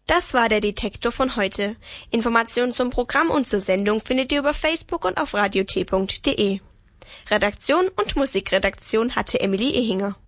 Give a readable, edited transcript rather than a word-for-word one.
Das war der Detektor von heute. Informationen zum Programm und zur Sendung findet ihr über Facebook und auf radiot.de. Redaktion und Musikredaktion hatte Emily Ehinger.